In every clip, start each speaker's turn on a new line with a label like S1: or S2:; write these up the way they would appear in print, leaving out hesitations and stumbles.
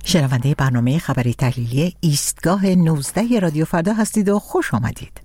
S1: شنونده برنامه خبری تحلیلی ایستگاه 19 رادیو فردا هستید و خوش آمدید.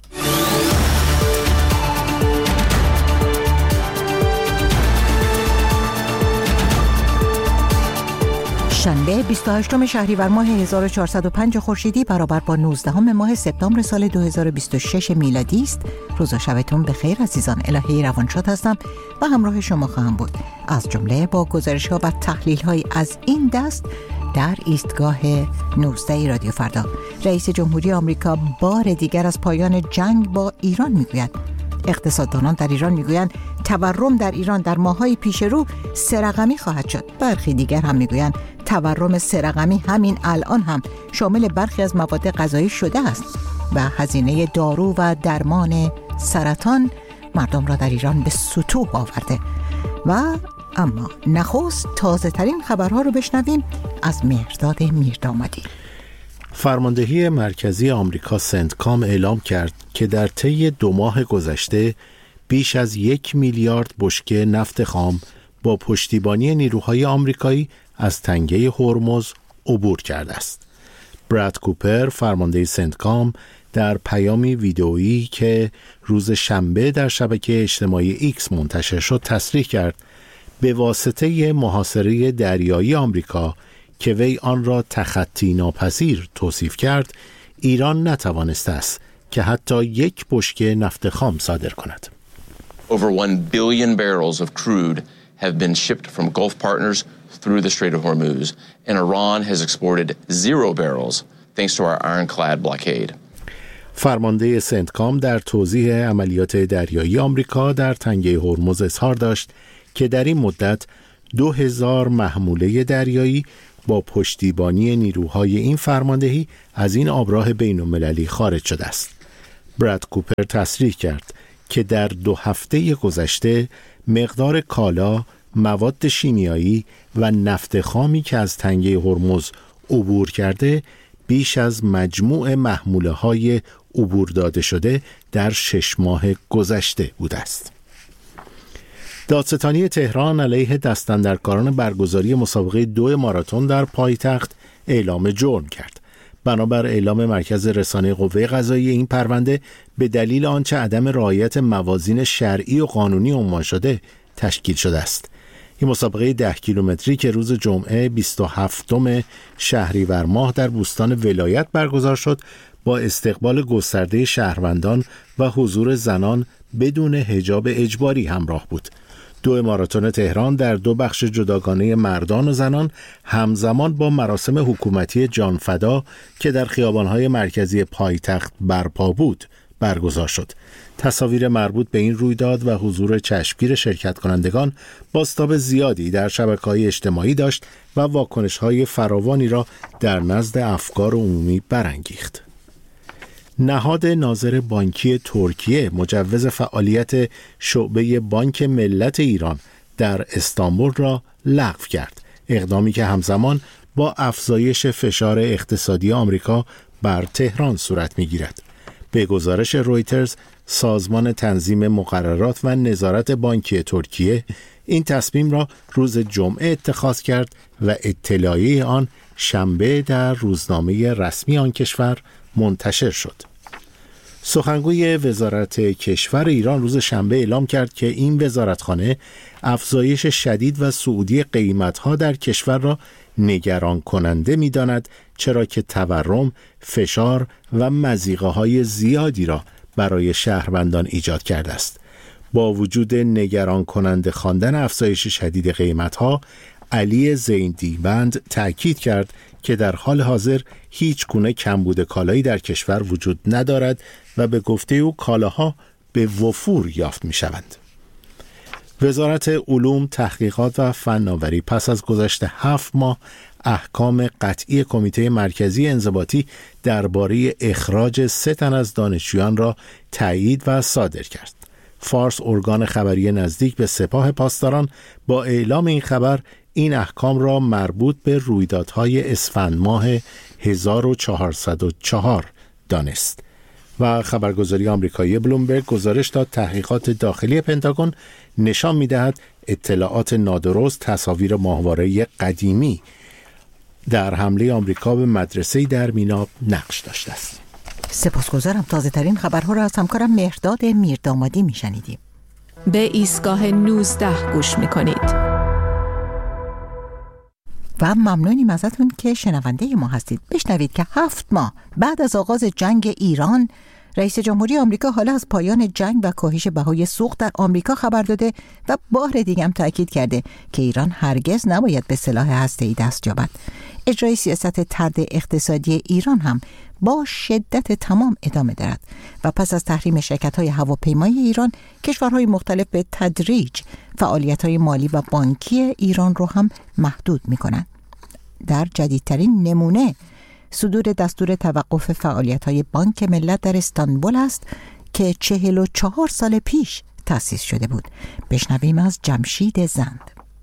S1: شنبه 28 شهریور ماه 1405 خورشیدی برابر با 19 ماه سپتامبر سال 2026 میلادی است. روز و شبتون بخیر عزیزان. الهی روانشاد هستم و همراه شما خواهم بود، از جمله با گزارش‌ها و تحلیل‌های از این دست در ایستگاه 19 رادیو فردا. رئیس جمهوری آمریکا بار دیگر از پایان جنگ با ایران میگوید. اقتصاددانان در ایران میگویند تورم در ایران در ماه‌های پیش رو 3 رقمی خواهد شد. برخی دیگر هم میگویند تورم 3 رقمی همین الان هم شامل برخی از مواد غذایی شده است و هزینه دارو و درمان سرطان مردم را در ایران به ستوه آورده. و اما نخست تازه ترین خبرها رو بشنویم از مهرداد میردامادی.
S2: فرماندهی مرکزی آمریکا سنتکام اعلام کرد که در طی 2 ماه گذشته بیش از 1 میلیارد بشکه نفت خام با پشتیبانی نیروهای آمریکایی از تنگه هرمز عبور کرده است. براد کوپر فرمانده سنتکام در پیامی ویدئویی که روز شنبه در شبکه اجتماعی ایکس منتشر شد تصریح کرد به واسطه محاصره دریایی آمریکا که وی آن را تخطی ناپذیر توصیف کرد، ایران نتوانسته است که حتی 1 بشکه نفت خام صادر کند.
S3: Over 1 billion barrels of crude have been shipped from Gulf partners through the Strait of Hormuz, and Iran has exported 0 barrels thanks to our ironclad blockade.
S2: فرمانده سنتکام در توضیح عملیات دریایی آمریکا در تنگه هرمز اظهار داشت که در این مدت 2000 محموله دریایی با پشتیبانی نیروهای این فرماندهی از این آبراه بین‌المللی خارج شده است. براد کوپر تصریح کرد که در 2 هفته گذشته مقدار کالا، مواد شیمیایی و نفت خامی که از تنگه هرمز عبور کرده بیش از مجموع محموله‌های عبور داده شده در 6 ماه گذشته بوده است. دادستانی تهران علیه دستاندرکاران برگزاری مسابقه 2 ماراتون در پایتخت اعلام جرم کرد. بنابر اعلام مرکز رسانه قوه قضاییه این پرونده به دلیل آنچه عدم رعایت موازین شرعی و قانونی عنوان شده تشکیل شده است. این مسابقه 10 کیلومتری که روز جمعه 27 شهریور ماه در بوستان ولایت برگزار شد با استقبال گسترده شهروندان و حضور زنان بدون حجاب اجباری همراه بود. 2 ماراتون تهران در 2 بخش جداگانه مردان و زنان همزمان با مراسم حکومتی جانفدا که در خیابان‌های مرکزی پایتخت برپا بود برگزار شد. تصاویر مربوط به این رویداد و حضور چشمگیر شرکت کنندگان بازتاب زیادی در شبکه‌های اجتماعی داشت و واکنش‌های فراوانی را در نزد افکار عمومی برانگیخت. نهاد ناظر بانکی ترکیه مجوز فعالیت شعبه بانک ملت ایران در استانبول را لغو کرد، اقدامی که همزمان با افزایش فشار اقتصادی آمریکا بر تهران صورت می‌گیرد. به گزارش رویترز، سازمان تنظیم مقررات و نظارت بانکی ترکیه این تصمیم را روز جمعه اتخاذ کرد و اطلاعیه آن شنبه در روزنامه رسمی آن کشور منتشر شد. سخنگوی وزارت کشور ایران روز شنبه اعلام کرد که این وزارتخانه افزایش شدید و صعودی قیمت‌ها در کشور را نگران کننده می‌داند، چرا که تورم، فشار و مضیقه‌های زیادی را برای شهروندان ایجاد کرده است. با وجود نگران کننده خواندن افزایش شدید قیمت‌ها، علی زیندیبند تأکید کرد که در حال حاضر هیچ گونه کمبود کالایی در کشور وجود ندارد و به گفته او کالاها به وفور یافت می‌شوند. وزارت علوم، تحقیقات و فناوری پس از گذشت 7 ماه احکام قطعی کمیته مرکزی انضباطی درباره اخراج 3 تن از دانشجویان را تایید و صادر کرد. فارس، ارگان خبری نزدیک به سپاه پاسداران، با اعلام این خبر این احکام را مربوط به رویدادهای اسفند ماه 1404 دانست. و خبرگزاری آمریکایی بلومبرگ گزارش داد تحقیقات داخلی پنتاگون نشان می‌دهد اطلاعات نادرست تصاویر ماهواره قدیمی در حمله آمریکا به مدرسه‌ای در میناب نقش داشته است.
S1: سپاسگزارم. تازه ترین خبرها را از همکارم مهرداد میردامادی میشنیدیم.
S4: به ایستگاه 19 گوش میکنید.
S1: و ممنونیم ازتون که شنونده ما هستید. بشنوید که 7 ماه بعد از آغاز جنگ ایران، رئیس جمهوری آمریکا حالا از پایان جنگ و کاهش بهای سوخت در آمریکا خبر داده و بار دیگه هم تاکید کرده که ایران هرگز نباید به سلاح هسته‌ای دست یابد. اجرای سیاست طرد اقتصادی ایران هم با شدت تمام ادامه دارد و پس از تحریم شرکت‌های هواپیمایی ایران، کشورهای مختلف به تدریج فعالیت‌های مالی و بانکی ایران رو هم محدود می‌کنند. در جدیدترین نمونه صدور دستور توقف فعالیت‌های بانک ملت در استانبول است که 44 سال پیش تأسیس شده بود. بشنویم از جمشید زند.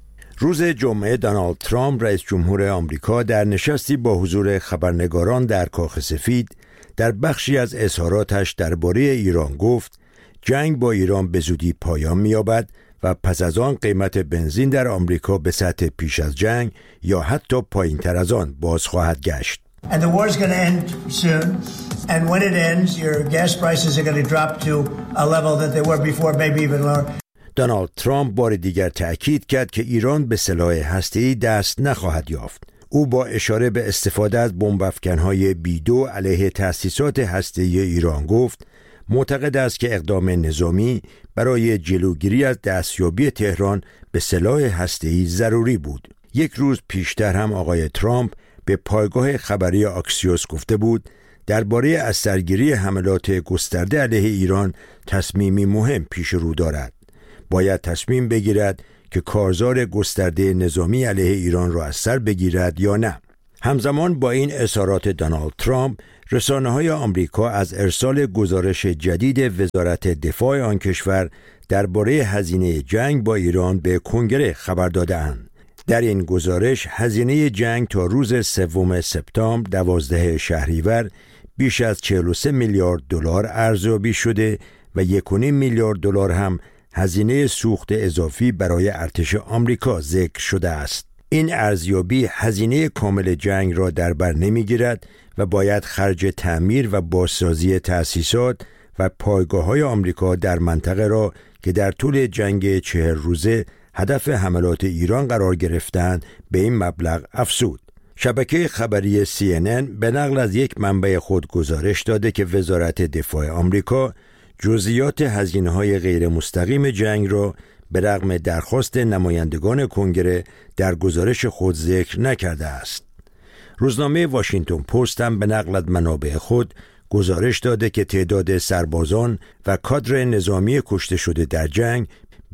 S5: روز جمعه دونالد ترامپ رئیس جمهور آمریکا در نشستی با حضور خبرنگاران در کاخ سفید در بخشی از اظهاراتش درباره ایران گفت جنگ با ایران به زودی پایان می‌یابد و پس از آن قیمت بنزین در آمریکا به سطح پیش از جنگ یا حتی پایین‌تر از آن باز خواهد گشت.
S6: And the war is going to end soon. And when it ends, your gas prices are going to drop to a level that they were before, maybe even lower.
S5: دونالد ترامپ بار دیگر تأکید کرد که ایران به سلاح هسته‌ای دست نخواهد یافت. او با اشاره به استفاده از بمب‌افکن‌های B2 علیه تأسیسات هسته‌ای ایران گفت معتقد است که اقدام نظامی برای جلوگیری از دستیابی تهران به سلاح هسته‌ای ضروری بود. یک روز پیشتر هم آقای ترامپ به پایگاه خبری آکسیوس گفته بود درباره از سرگیری حملات گسترده علیه ایران تصمیمی مهم پیش رو دارد. باید تصمیم بگیرد که کارزار گسترده نظامی علیه ایران را از سر بگیرد یا نه. همزمان با این اظهارات دونالد ترامپ، رسانه‌های آمریکا از ارسال گزارش جدید وزارت دفاع آن کشور درباره هزینه جنگ با ایران به کنگره خبر داده‌اند. در این گزارش هزینه جنگ تا روز 3 سپتامبر 12 شهریور بیش از 43 میلیارد دلار ارزیابی شده و 1.5 میلیارد دلار هم هزینه سوخت اضافی برای ارتش آمریکا ذکر شده است. این ارزیابی هزینه کامل جنگ را در بر نمیگیرد و باید خرج تعمیر و بازسازی تأسیسات و پایگاه‌های آمریکا در منطقه را که در طول جنگ 40 روزه هدف حملات ایران قرار گرفتند به این مبلغ افزود. شبکه خبری CNN به نقل از یک منبع خود گزارش داده که وزارت دفاع آمریکا جزئیات هزینه‌های غیر مستقیم جنگ را به رغم درخواست نمایندگان کنگره در گزارش خود ذکر نکرده است. روزنامه واشنگتن پست هم به نقل از منابع خود گزارش داده که تعداد سربازان و کادر نظامی کشته شده در جنگ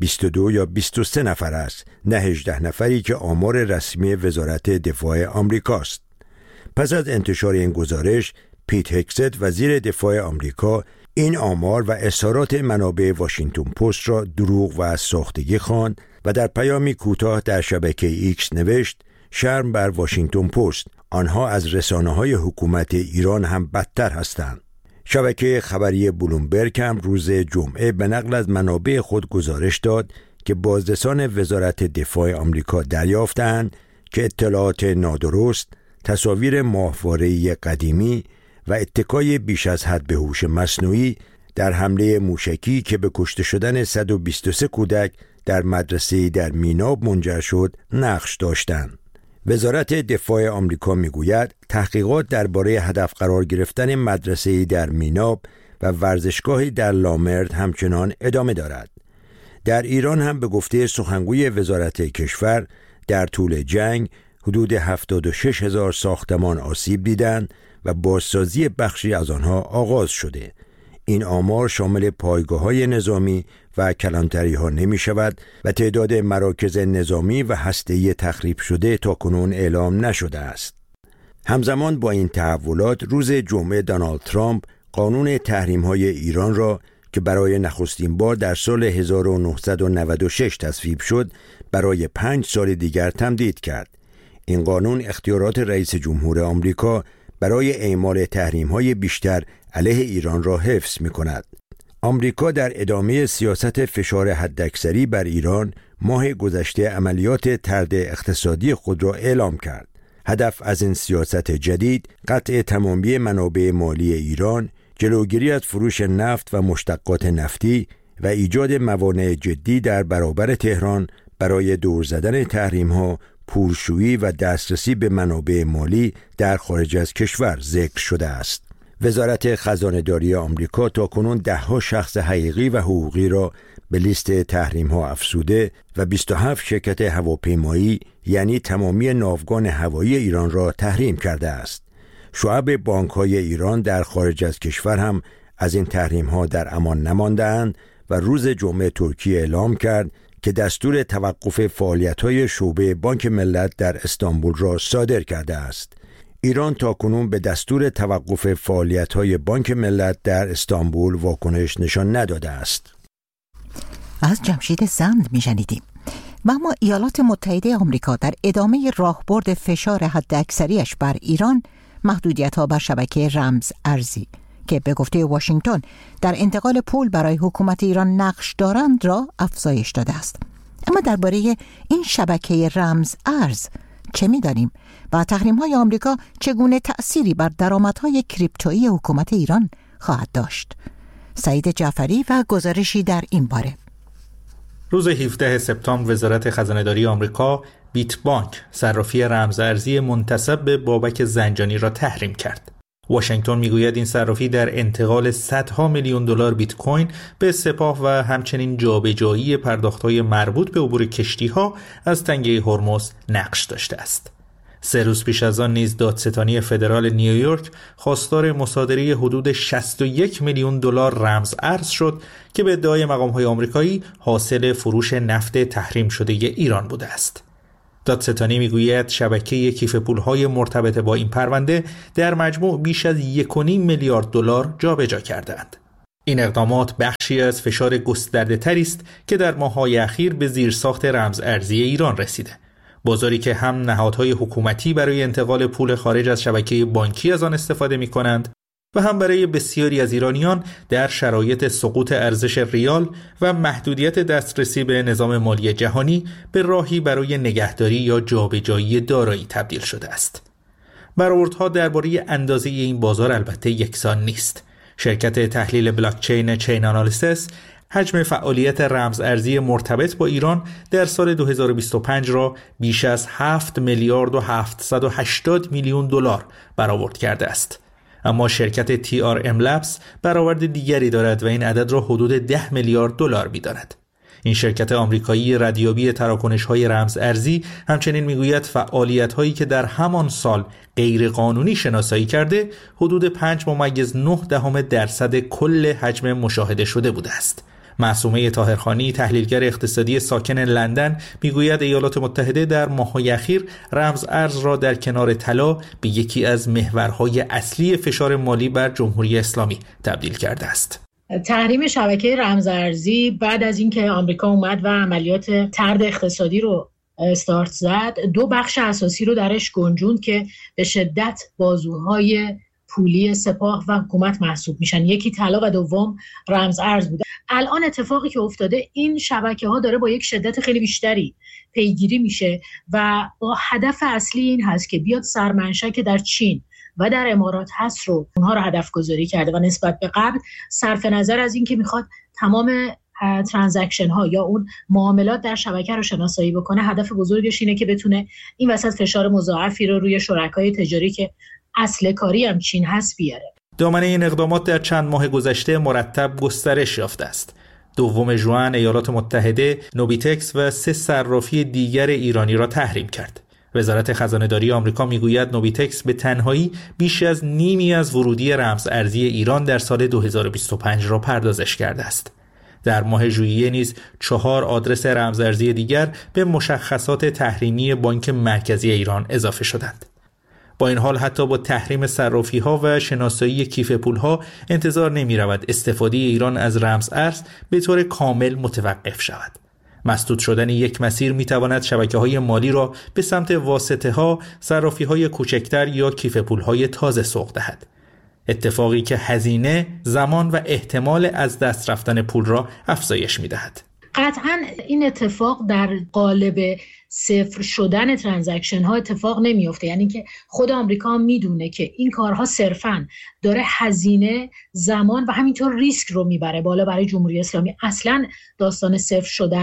S5: 22 یا 23 نفر است، نه 18 نفری که آمار رسمی وزارت دفاع آمریکاست. پس از انتشار این گزارش، پیت هگست وزیر دفاع آمریکا این آمار و اظهارات منابع واشنگتن پست را دروغ و ساختگی خواند و در پیامی کوتاه در شبکه ایکس نوشت شرم بر واشنگتن پست، آنها از رسانه‌های حکومت ایران هم بدتر هستند. شبکه خبری بلومبرگ هم روز جمعه به نقل از منابع خود گزارش داد که بازرسان وزارت دفاع آمریکا دریافتند که اطلاعات نادرست، تصاویر ماهواره‌ای قدیمی و اتکای بیش از حد به هوش مصنوعی در حمله موشکی که به کشته شدن 123 کودک در مدرسه‌ای در میناب منجر شد نقش داشتند. وزارت دفاع آمریکا میگوید تحقیقات درباره هدف قرار گرفتن مدرسه‌ای در میناب و ورزشگاهی در لامرد همچنان ادامه دارد. در ایران هم به گفته سخنگوی وزارت کشور در طول جنگ حدود 76,000 ساختمان آسیب دیدند و بازسازی بخشی از آنها آغاز شده. این آمار شامل پایگاه‌های نظامی و کلانتری‌ها نمی شود و تعداد مراکز نظامی و هسته‌ای تخریب شده تاکنون اعلام نشده است. همزمان با این تحولات روز جمعه دونالد ترامپ قانون تحریم‌های ایران را که برای نخستین بار در سال 1996 تصویب شد برای 5 سال دیگر تمدید کرد. این قانون اختیارات رئیس جمهور آمریکا برای اعمال تحریم‌های بیشتر علیه ایران را حفظ می‌کند. آمریکا در ادامه سیاست فشار حداکثری بر ایران ماه گذشته عملیات طرد اقتصادی خود را اعلام کرد. هدف از این سیاست جدید قطع تمامی منابع مالی ایران، جلوگیری از فروش نفت و مشتقات نفتی و ایجاد موانع جدی در برابر تهران برای دور زدن تحریم‌ها، پولشویی و دسترسی به منابع مالی در خارج از کشور ذکر شده است. وزارت خزانه‌داری آمریکا تاکنون 10 شخص حقیقی و حقوقی را به لیست تحریم‌ها افزوده و 27 شرکت هواپیمایی یعنی تمامی ناوگان هوایی ایران را تحریم کرده است. شعب بانک‌های ایران در خارج از کشور هم از این تحریم‌ها در امان نمانده‌اند و روز جمعه ترکیه اعلام کرد که دستور توقف فعالیت‌های شعبه بانک ملت در استانبول را صادر کرده است. ایران تاکنون به دستور توقف فعالیت‌های بانک ملت در استانبول واکنش نشان نداده است.
S1: از جمشید زند می‌شنیدیم. و اما ایالات متحده آمریکا در ادامه راهبرد فشار حداکثریش بر ایران، محدودیت‌ها بر شبکه رمز ارزی که به گفته واشنگتن در انتقال پول برای حکومت ایران نقش دارند را افزایش داده است. اما درباره این شبکه رمز ارز چه می‌دانیم و تحریم‌های آمریکا چگونه تأثیری بر درآمدهای کریپتویی حکومت ایران خواهد داشت؟ سعید جعفری و گزارشی در این باره.
S7: روز 17 سپتامبر وزارت خزانه‌داری آمریکا بیت بانک، صرافی رمز ارزی منتسب به بابک زنجانی را تحریم کرد. واشنگتن میگوید این صرافی در انتقال صدها میلیون دلار بیت کوین به سپاه و همچنین جابجایی پرداخت‌های مربوط به عبور کشتی‌ها از تنگه هرمز نقش داشته است. 3 روز پیش از آن نیز دادستانی فدرال نیویورک خواستار مصادره حدود 61 میلیون دلار رمز ارز شد که به ادعای مقام‌های آمریکایی حاصل فروش نفت تحریم شده ایران بوده است. دادستانی میگوید شبکه کیف پول‌های مرتبط با این پرونده در مجموع بیش از 1.5 میلیارد دلار جابجا کردند. این اقدامات بخشی از فشار گسترده‌تری است که در ماه‌های اخیر به زیرساخت رمز ارزی ایران رسیده. بازاری که هم نهادهای حکومتی برای انتقال پول خارج از شبکه بانکی از آن استفاده می‌کنند و هم برای بسیاری از ایرانیان در شرایط سقوط ارزش ریال و محدودیت دسترسی به نظام مالی جهانی به راهی برای نگهداری یا جابجایی دارایی تبدیل شده است. برآوردها درباره اندازه این بازار البته یکسان نیست. شرکت تحلیل بلاکچین چین آنالیسیس حجم فعالیت رمز ارزی مرتبط با ایران در سال 2025 را بیش از 7 میلیارد و 780 میلیون دلار برآورد کرده است. اما شرکت TRM Labs برآورد دیگری دارد و این عدد را حدود 10 میلیارد دلار می‌داند. این شرکت آمریکایی ردیابی تراکنش‌های رمز ارزی همچنین میگوید فعالیت‌هایی که در همان سال غیرقانونی شناسایی کرده حدود 5.9% کل حجم مشاهده شده بوده است. معصومه طاهرخانی، تحلیلگر اقتصادی ساکن لندن، میگوید ایالات متحده در ماه‌های اخیر رمز ارز را در کنار طلا به یکی از محورهای اصلی فشار مالی بر جمهوری اسلامی تبدیل کرده است.
S8: تحریم شبکه رمز ارزی بعد از اینکه آمریکا اومد و عملیات طرد اقتصادی رو استارت زد، 2 بخش اساسی رو درش گنجوند که به شدت بازوهای پولی سپاه و حکومت محسوب میشن. یکی طلا و دوم رمز ارز بوده. الان اتفاقی که افتاده، این شبکه ها داره با یک شدت خیلی بیشتری پیگیری میشه و با هدف اصلی این هست که بیاد سرمنشأ که در چین و در امارات هست رو اونها رو هدف گذاری کرده و نسبت به قبل صرف نظر از این که میخواد تمام ترانزکشن ها یا اون معاملات در شبکه رو شناسایی بکنه، هدف بزرگش اینه که بتونه این وسط فشار مضاعفی رو روی شرکای تجاری که اصل کاری هم چین هست بیاره.
S7: دامنه این اقدامات در چند ماه گذشته مرتب گسترش یافته است. 2 ژوئن ایالات متحده نوبیتکس و 3 صرافی دیگر ایرانی را تحریم کرد. وزارت خزانه‌داری آمریکا میگوید نوبیتکس به تنهایی بیش از نیمی از ورودی رمز ارزی ایران در سال 2025 را پردازش کرده است. در ماه ژوئیه نیز 4 آدرس رمز ارزی دیگر به مشخصات تحریمی بانک مرکزی ایران اضافه شدند. با این حال حتی با تحریم صرافی‌ها و شناسایی کیف پول‌ها انتظار نمی‌رود استفاده ایران از رمز ارز به طور کامل متوقف شود. مسدود شدن یک مسیر می‌تواند شبکه‌های مالی را به سمت واسطه‌ها، صرافی‌های کوچکتر یا کیف پول‌های تازه سوق دهد. اتفاقی که هزینه، زمان و احتمال از دست رفتن پول را افزایش می‌دهد.
S8: قطعاً این اتفاق در قالب صفر شدن ترانزکشن ها اتفاق نمیفته. یعنی که خود آمریکا هم میدونه که این کارها صرفاً داره هزینه، زمان و همینطور ریسک رو میبره بالا برای جمهوری اسلامی. اصلاً داستان صفر شدن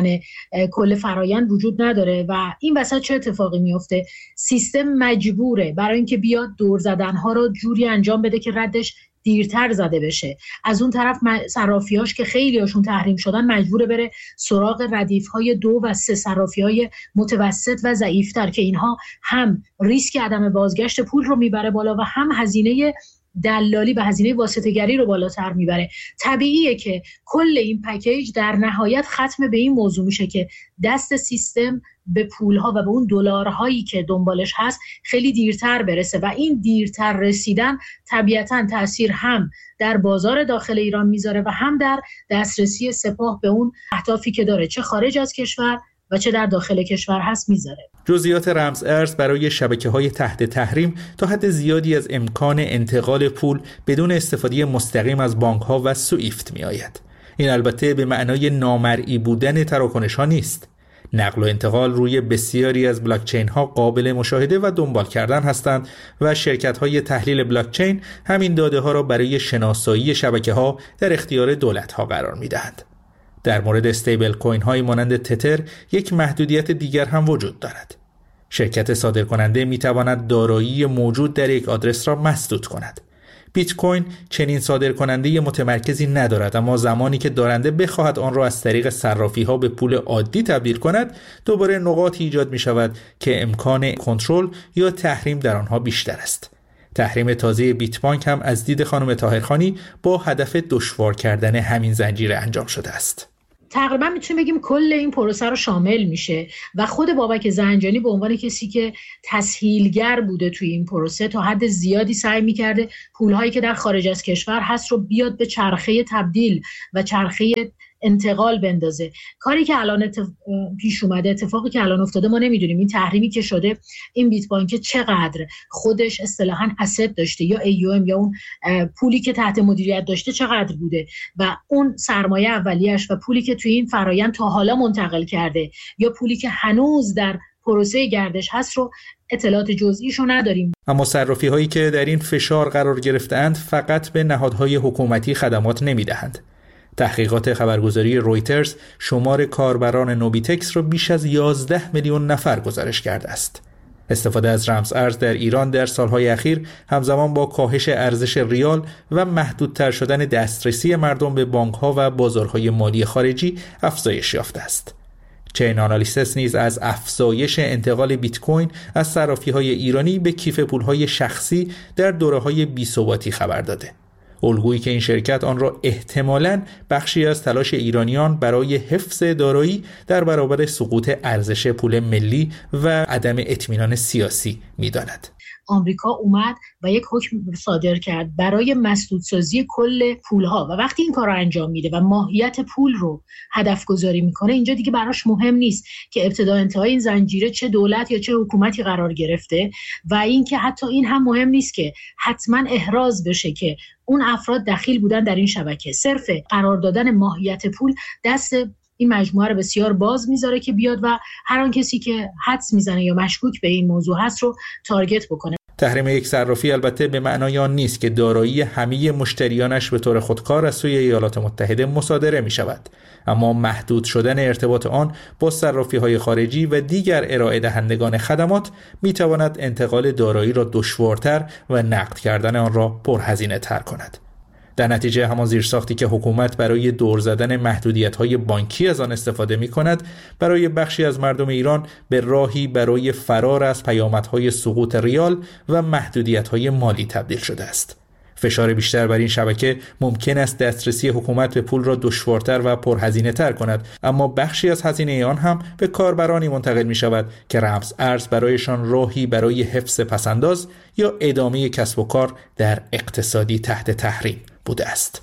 S8: کل فرایند وجود نداره و این وسط چه اتفاقی میفته؟ سیستم مجبوره برای اینکه بیاد دور زدن ها رو جوری انجام بده که ردش دیرتر زده بشه. از اون طرف صرافیاش که خیلی هاشون تحریم شدن مجبوره بره سراغ ردیف‌های 2 و 3 صرافی‌های متوسط و ضعیف‌تر که اینها هم ریسک عدم بازگشت پول رو میبره بالا و هم هزینه دلالی و هزینه واسطه‌گری رو بالاتر میبره. طبیعیه که کل این پکیج در نهایت ختم به این موضوع میشه که دست سیستم به پولها و به اون دلارهایی که دنبالش هست خیلی دیرتر برسه و این دیرتر رسیدن طبیعتاً تأثیر هم در بازار داخل ایران میذاره و هم در دسترسی سپاه به اون اهدافی که داره، چه خارج از کشور و چه در داخل کشور هست میذاره.
S7: جزئیات رمز ارز برای شبکه‌های تحت تحریم تا حد زیادی از امکان انتقال پول بدون استفاده مستقیم از بانک‌ها و سوئیفت میآید. این البته به معنای نامرئی بودن تراکنش‌ها نیست. نقل و انتقال روی بسیاری از بلاکچین ها قابل مشاهده و دنبال کردن هستند و شرکت های تحلیل بلاکچین همین داده ها را برای شناسایی شبکه ها در اختیار دولت ها قرار می دهند. در مورد استیبل کوین های مانند تتر یک محدودیت دیگر هم وجود دارد. شرکت صادرکننده می تواند دارایی موجود در یک آدرس را مسدود کند. بیت کوین چنین صادرکننده متمرکزی ندارد، اما زمانی که دارنده بخواهد آن را از طریق صرافی ها به پول عادی تبدیل کند، دوباره نقاطی ایجاد می شود که امکان کنترل یا تحریم در آنها بیشتر است. تحریم تازه بیت بانک هم از دید خانم طاهرخانی با هدف دشوار کردن همین زنجیره انجام شده است.
S8: تقریبا میتونیم بگیم کل این پروسه رو شامل میشه و خود بابک زنجانی به عنوان کسی که تسهیلگر بوده توی این پروسه تا حد زیادی سعی میکرده پولهایی که در خارج از کشور هست رو بیاد به چرخه تبدیل و چرخه انتقال بندازه. کاری که الان پیش اومده، اتفاقی که الان افتاده ما نمیدونیم. این تحریمی که شده، این بیت بانک چقدر خودش اصطلاحاً اسید داشته یا AUM یا اون پولی که تحت مدیریت داشته چقدر بوده و اون سرمایه اولیه‌اش و پولی که توی این فرایند تا حالا منتقل کرده یا پولی که هنوز در پروسه گردش هست رو اطلاعات جزئیشو نداریم.
S7: اما صرافی هایی که در این فشار قرار گرفتند فقط به نهادهای حکومتی خدمات نمیدهند. تحقیقات خبرگزاری رویترز شمار کاربران نوبیتکس را بیش از 11 میلیون نفر گزارش کرده است. استفاده از رمز ارز در ایران در سالهای اخیر همزمان با کاهش ارزش ریال و محدودتر شدن دسترسی مردم به بانک‌ها و بازارهای مالی خارجی افزایش یافته است. چین آنالیسیس نیز از افزایش انتقال بیت کوین از صرافی‌های ایرانی به کیف پول‌های شخصی در دوره‌های بی‌ثباتی خبر داده. الگویی که این شرکت آن را احتمالاً بخشی از تلاش ایرانیان برای حفظ دارایی در برابر سقوط ارزش پول ملی و عدم اطمینان سیاسی می‌داند.
S8: آمریکا اومد و یک حکم صادر کرد برای مسدودسازی کل پولها و وقتی این کار رو انجام میده و ماهیت پول رو هدف گذاری میکنه، اینجا دیگه براش مهم نیست که ابتدا انتهای این زنجیره چه دولت یا چه حکومتی قرار گرفته و اینکه حتی این هم مهم نیست که حتما احراز بشه که اون افراد دخیل بودن در این شبکه. صرف قرار دادن ماهیت پول دست این مجموعه رو بسیار باز میذاره که بیاد و هر آن کسی که حدس میزنه یا مشکوک به این موضوع هست رو تارگت بکنه.
S7: تحریم یک صرافی البته به معنای آن نیست که دارایی همه مشتریانش به طور خودکار از سوی ایالات متحده مصادره می شود، اما محدود شدن ارتباط آن با صرافی‌های خارجی و دیگر ارائه دهندگان خدمات می تواند انتقال دارایی را دشوارتر و نقد کردن آن را پرهزینه تر کند. در نتیجه همان زیرساختی که حکومت برای دور زدن محدودیت‌های بانکی از آن استفاده می‌کند، برای بخشی از مردم ایران به راهی برای فرار از پیامدهای سقوط ریال و محدودیت‌های مالی تبدیل شده است. فشار بیشتر بر این شبکه ممکن است دسترسی حکومت به پول را دشوارتر و پرهزینه‌تر کند، اما بخشی از هزینه آن هم به کاربرانی منتقل می‌شود که رمز ارز برایشان راهی برای حفظ پس‌انداز یا ادامه کسب و کار در اقتصادی تحت تحریم بوده است.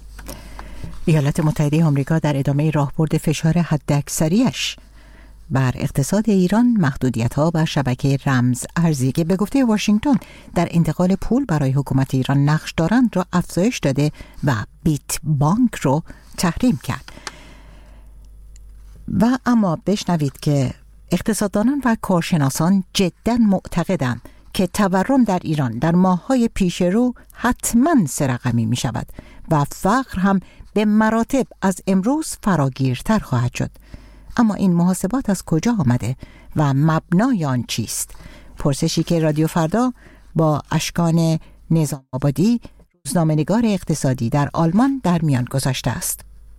S1: ایالات متحده آمریکا در ادامه راهبرد فشار حداکثری‌اش بر اقتصاد ایران محدودیت‌ها بر شبکه رمز ارزی که به گفته واشنگتن در انتقال پول برای حکومت ایران نقش دارند را افزایش داده و بیت بانک را تحریم کرد. و اما بشنوید که اقتصاددانان و کارشناسان جداً معتقدند که تورم در ایران در ماه‌های پیش رو حتماً 3 رقمی می شود و فقر هم به مراتب از امروز فراگیرتر خواهد شد. اما این محاسبات از کجا آمده و مبنای آن چیست؟ پرسشی که رادیو فردا با اشکان نظام آبادی، روزنامه‌نگار اقتصادی در آلمان در میان گذاشته است.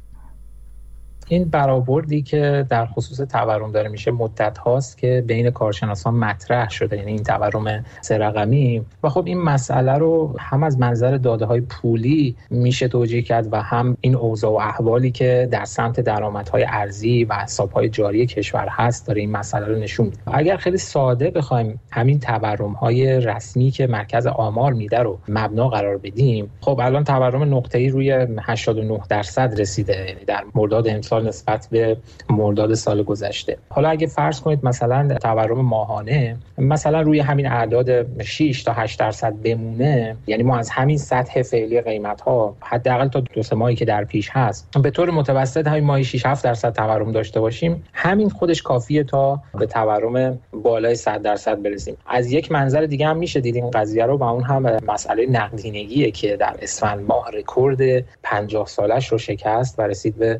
S9: این برآوردی که در خصوص تورم داره میشه مدت هاست که بین کارشناسان مطرح شده، یعنی این تورم 3 رقمی، و خب این مسئله رو هم از منظر داده های پولی میشه توجیه کرد و هم این اوضاع و احوالی که در سمت درآمدهای ارزی و حسابهای جاری کشور هست داره این مسئله رو نشون میده. اگر خیلی ساده بخوایم همین تورم های رسمی که مرکز آمار میده رو مبنا قرار بدیم، خب الان تورم نقطه‌ای روی 89% رسیده، یعنی در مرداد امسال نسبت به مرداد سال گذشته. حالا اگه فرض کنید مثلا تورم ماهانه مثلا روی همین اعداد 6 تا 8% بمونه، یعنی ما از همین سطح فعلی قیمت‌ها حداقل تا 2-3 ماهی که در پیش هست به طور متوسط همین ماهی 6-7% تورم داشته باشیم، همین خودش کافیه تا به تورم بالای 100% برسیم. از یک منظر دیگه هم میشه دید این قضیه رو، و اون هم مسئله نقدینگیه که در اسفند ماه رکورد 50 سالش رو شکست و رسید به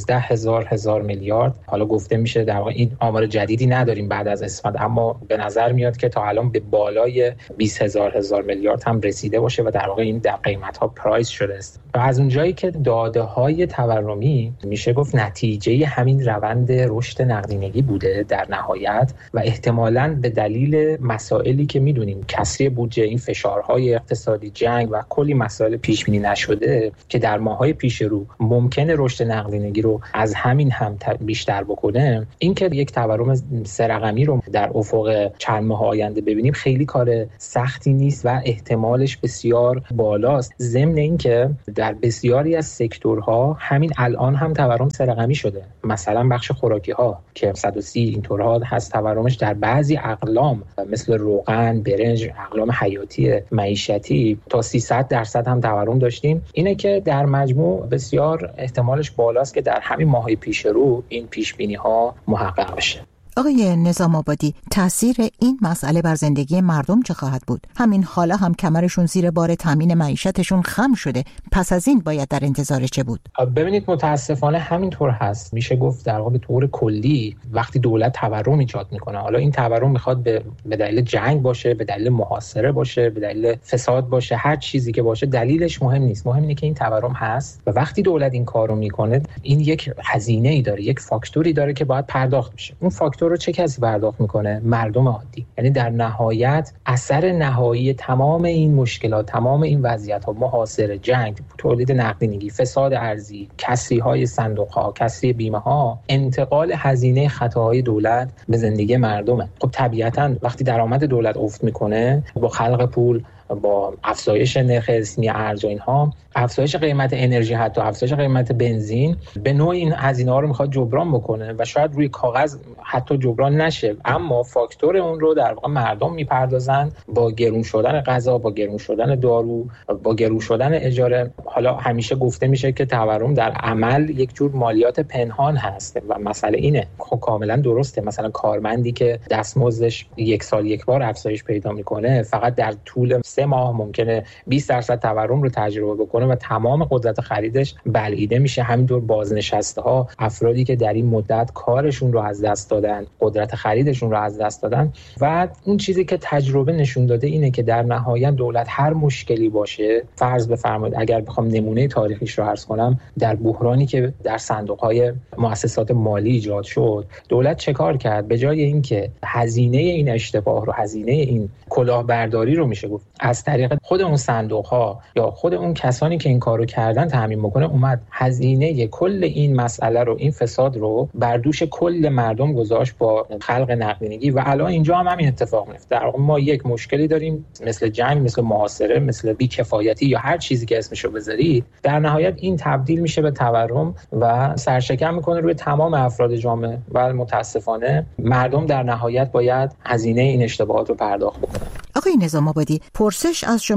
S9: 15,000 میلیارد. حالا گفته میشه در واقع این آمار جدیدی نداریم بعد از اسفند، اما به نظر میاد که تا الان به بالای 20,000 میلیارد هم رسیده باشه و در واقع این در قیمت ها پرایس شده است. و از اونجایی که داده های تورمی میشه گفت نتیجه همین روند رشد نقدینگی بوده در نهایت، و احتمالاً به دلیل مسائلی که میدونیم، کسری بودجه، این فشارهای اقتصادی، جنگ و کلی مسائل پیش بینی نشده که در ماه‌های پیش رو ممکنه رشد نقدینگی رو از همین هم بیشتر بکنه، این که یک تورم 3 رقمی رو در افق چند ماه آینده ببینیم خیلی کار سختی نیست و احتمالش بسیار بالاست. ضمن این که در بسیاری از سکتورها همین الان هم تورم 3 رقمی شده. مثلا بخش خوراکی ها که 130 اینطورها هست تورمش، در بعضی اقلام مثل روغن، برنج، اقلام حیاتی معیشتی تا 300% هم تورم داشتیم. اینه که در مجموع بسیار احتمالش بالاست که در همین ماه‌های پیش رو این پیش بینی ها محقق بشه.
S1: آقای نظام آبادی، تأثیر این مسئله بر زندگی مردم چه خواهد بود؟ همین حالا هم کمرشون زیر بار تامین معیشتشون خم شده، پس از این باید در انتظار چه بود؟
S9: ببینید متاسفانه همینطور هست. میشه گفت در واقع به طور کلی وقتی دولت تورم ایجاد میکنه، حالا این تورم میخواد به دلیل جنگ باشه، به دلیل محاصره باشه، به دلیل فساد باشه، هر چیزی که باشه، دلیلش مهم نیست. مهم اینه که این تورم هست و وقتی دولت این کارو میکنه، این یک هزینه‌ای داره، یک فاکتوری داره که باید پرداخت بشه. اون فاکتور رو چه کسی پرداخت میکنه؟ مردم عادی. یعنی در نهایت اثر نهایی تمام این مشکلات، تمام این وضعیت‌ها، محاصره، جنگ، تولید نقدینگی، فساد ارزی، کسری‌های صندوق‌ها، کسری بیمه‌ها، انتقال هزینه خطاهای دولت به زندگی مردمه. خب طبیعتاً وقتی درآمد دولت افت میکنه، با خلق پول، با افزایش نرخ اسمی ارز و اینها، افزایش قیمت انرژی، حتی افزایش قیمت بنزین، به نوع این هزینه‌ها رو میخواد جبران بکنه و شاید روی کاغذ حتی جبران نشه، اما فاکتور اون رو در واقع مردم میپردازن با گرون شدن غذا، با گرون شدن دارو، با گرون شدن اجاره. حالا همیشه گفته میشه که تورم در عمل یک جور مالیات پنهان هست و مسئله اینه. خب کاملا درسته. مثلا کارمندی که دستمزدش یک سال یک بار افزایش پیدا میکنه، فقط در طول 3 ماه ممکنه 20% تورم رو تجربه بکنه و تمام قدرت خریدش بلعیده میشه. همینطور بازنشسته ها، افرادی که در این مدت کارشون رو از دست دادن، قدرت خریدشون رو از دست دادن. و اون چیزی که تجربه نشون داده اینه که در نهایت دولت هر مشکلی باشه، فرض بفرمایید اگر بخوام نمونه تاریخیش رو عرض کنم، در بحرانی که در صندوق‌های مؤسسات مالی ایجاد شد، دولت چه کار کرد؟ به جای اینکه هزینه این اشتباه رو، هزینه این کلاهبرداری رو میشه گفت از طریق خود اون صندوق‌ها یا خود اون کسانی که این کارو کردن تامین بکنه، اومد هزینه کل این مسئله رو، این فساد رو بر دوش کل مردم گذاشت با خلق نقدینگی. و الان اینجا هم همین اتفاق میفته. در واقع ما یک مشکلی داریم مثل جنگ، مثل محاصره، مثل بی‌کفایتی یا هر چیزی که اسمشو بذاری، در نهایت این تبدیل میشه به تورم و سرشکن میکنه روی تمام افراد جامعه و متاسفانه مردم در نهایت باید هزینه این اشتباهات رو پرداخت بکنن.
S1: آقای نظام آبادی، پرسش از شما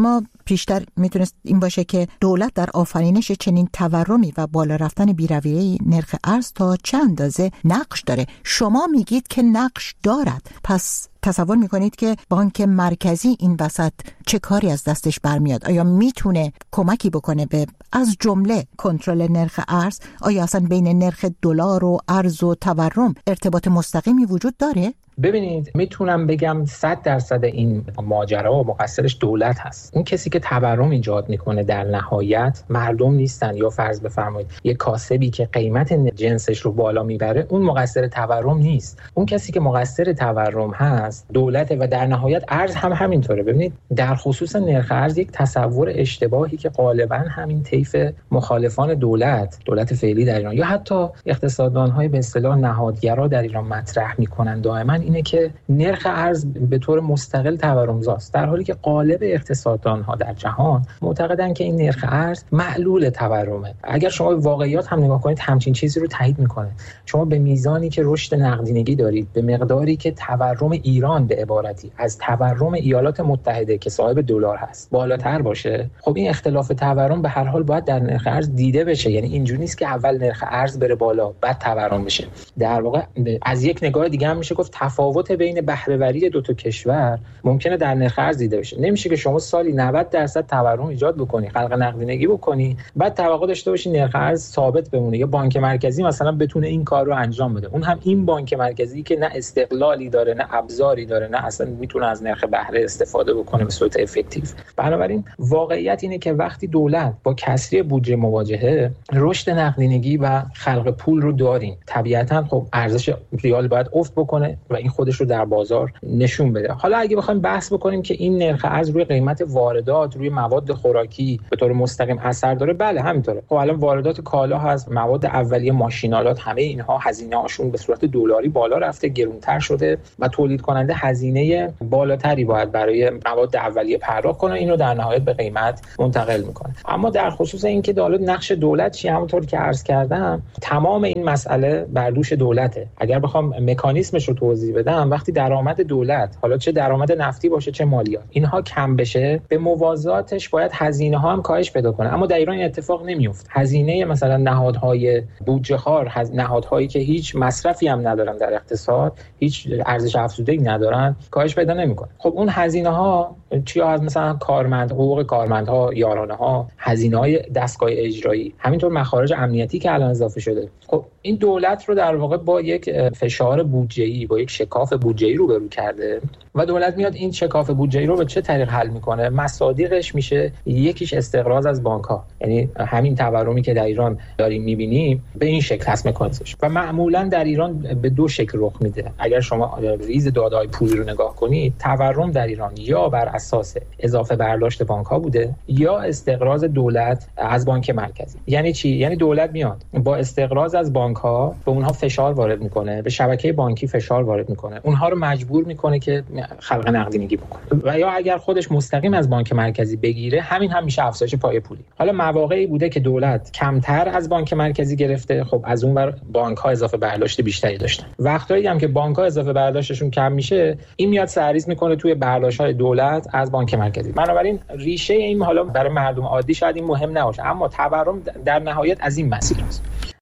S1: پیشتر میتونست این باشه که دولت در آفرینش چنین تورمی و بالا رفتن بی‌رویه نرخ ارز تا چه اندازه نقش داره. شما میگید که نقش دارد، پس تصور میکنید که بانک مرکزی این وسط چه کاری از دستش برمیاد؟ آیا میتونه کمکی بکنه به از جمله کنترل نرخ ارز؟ آیا اصلا بین نرخ دلار و ارز و تورم ارتباط مستقیمی وجود داره؟
S9: ببینید، میتونم بگم 100% این ماجرا مقصرش دولت هست. اون کسی که تورم ایجاد میکنه در نهایت مردم نیستن، یا فرض بفرمایید یک کاسبی که قیمت جنسش رو بالا میبره اون مقصر تورم نیست. اون کسی که مقصر تورم هست دولته و در نهایت ارز هم همینطوره. ببینید، در خصوص نرخ ارز یک تصور اشتباهی که غالبا همین طیف مخالفان دولت فعلی در ایران یا حتی اقتصاددان‌های به اصطلاح نهادگرا در ایران مطرح میکنن دائما اینه که نرخ ارز به طور مستقل تورمزاست، در حالی که غالب اقتصاددان‌ها در جهان معتقدن که این نرخ ارز معلول تورمه. اگر شما واقعیات هم نگاه کنید همچین چیزی رو تایید میکنه. شما به میزانی که رشد نقدینگی دارید، به مقداری که تورم ایران به عبارتی از تورم ایالات متحده که صاحب دلار هست بالاتر باشه، خب این اختلاف تورم به هر حال باید در نرخ ارز دیده بشه. یعنی اینجوری نیست که اول نرخ ارز بره بالا بعد تورم بشه. در واقع از یک نگاه دیگه هم میشه گفت تفاوت بین بهره‌وری دو تا کشور ممکنه در نرخ ارز دیده بشه. نمیشه که شما سالی 90% تورم ایجاد بکنی، خلق نقدینگی بکنی، بعد توقع داشته باشی نرخ ارز ثابت بمونه یا بانک مرکزی مثلا بتونه این کار رو انجام بده. اون هم این بانک مرکزی که نه استقلالی داره، نه ابزاری داره، نه اصلا میتونه از نرخ بهره استفاده بکنه به صورت افکتیو. بنابراین واقعیت اینه که وقتی دولت با کسری بودجه مواجهه، رشد نقدینگی و خلق پول رو داریم، طبیعتاً خب ارزش ریال باید افت بکنه و این خودش رو در بازار نشون بده. حالا اگه بخوایم بحث بکنیم که این نرخ ارز روی قیمت واردات، روی مواد خوراکی به طور مستقیم اثر داره، بله همینطوره. خب الان واردات کالا هست، مواد اولیه، ماشینالات، همه اینها هزینه هاشون به صورت دلاری بالا رفته، گرونتر شده و تولید کننده هزینه بالاتری باید برای مواد اولیه پرداخت کنه، اینو در نهایت به قیمت منتقل میکنه. اما در خصوص اینکه نقش دولت چی، همونطور که عرض کردم تمام این مسئله بر دوش دولته. اگر بخوام مکانیزمش رو توضیح بدم، وقتی درآمد دولت، حالا چه درآمد نفتی باشه چه مالیات، اینها کم بشه، به موازاتش باید هزینه ها هم کاهش پیدا کنه. اما در ایران این اتفاق نمیفته. هزینه مثلا نهادهای بودجه خوار، نهادهایی که هیچ مصرفی هم ندارن در اقتصاد، هیچ ارزش افزوده‌ای ندارن، کاهش پیدا نمیکنه. خب اون هزینه ها چیا؟ از مثلا حقوق کارمندها، یارانه ها، هزینه‌های دستگاه اجرایی، همینطور مخارج امنیتی که الان اضافه شده. خب این دولت رو در واقع با یک فشار بودجه‌ای، با یک شکاف بودجه‌ای روبرو کرده و دولت میاد این شکاف بودجه‌ای رو به چه طریق حل میکنه؟ مصادیقش میشه یکیش استقراض از بانک‌ها. یعنی همین تورمی که در ایران داریم می‌بینیم به این شکل هست مکانیزمش و معمولاً در ایران به دو شکل رخ میده. اگر شما ریز داده‌های پولی رو نگاه کنید، تورم در ایران یا بر اساس اضافه برداشت بانک‌ها بوده یا استقراض دولت از بانک مرکزی. یعنی چی؟ یعنی دولت میاد با استقراض از بانک‌ها به اونها فشار وارد میکنه، به شبکه بانکی فشار وارد میکنه، اونها رو مجبور میکنه که خلق نقدینگی بکنه و یا اگر خودش مستقیم از بانک مرکزی بگیره، همین هم میشه افزایش پایه پولی. حالا مواقعی بوده که دولت کمتر از بانک مرکزی گرفته، خب از اون ور بانک‌ها اضافه برداشت بیشتری داشتن. وقتایی هم که بانک‌ها اضافه برداشتشون کم میشه، این میاد سرریز میکنه توی برداشت‌های دولت از بانک مرکزی. بنابراین ریشه این حالا برای مردم عادی شاید این مهم نباشه، اما تورم در نهایت از این مسیر است.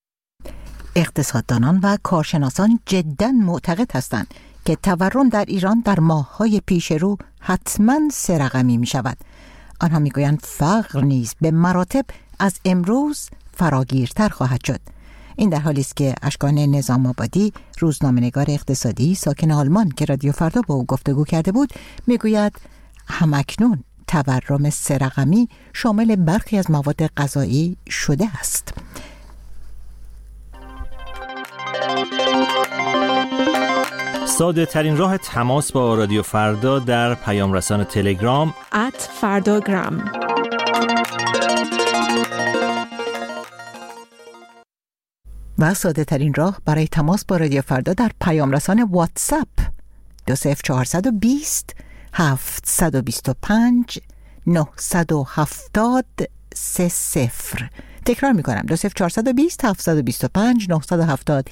S1: اقتصاددانان و کارشناسان جداً معتقد هستند که تورم در ایران در ماه‌های پیش رو حتماً 3 رقمی می شود. آنها می گویند فقر نیز به مراتب از امروز فراگیرتر خواهد شد. این در حالی است که اشکان نظام آبادی، روزنامه‌نگار اقتصادی ساکن آلمان که رادیو فردا با او گفتگو کرده بود، می گوید همکنون تورم 3 رقمی شامل برخی از مواد غذایی شده است.
S10: ساده ترین راه تماس با رادیو فردا در پیام رسان تلگرام
S4: @فرdagram.
S1: و ساده ترین راه برای تماس با رادیو فردا در پیام رسان واتساپ 20420 725 970 30. تکرار میکنم 20420 725 970